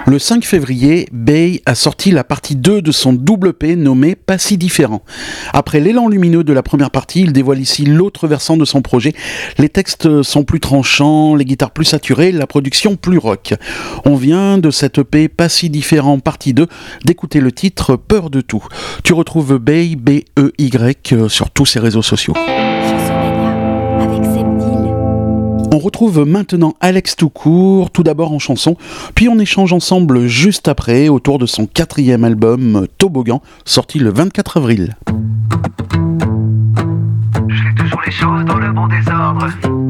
Le 5 février, Bey a sorti la partie 2 de son double EP nommé Pas si différent. Après l'élan lumineux de la première partie, il dévoile ici l'autre versant de son projet. Les textes sont plus tranchants, les guitares plus saturées, la production plus rock. On vient de cette EP Pas si différent partie 2 d'écouter le titre Peur de tout. Tu retrouves Bey, B-E-Y, sur tous ses réseaux sociaux. On retrouve maintenant Alex Toucourt, tout d'abord en chanson, puis on échange ensemble juste après autour de son 4e album Toboggan, sorti le 24 avril. Je fais toujours les choses dans le bon désordre.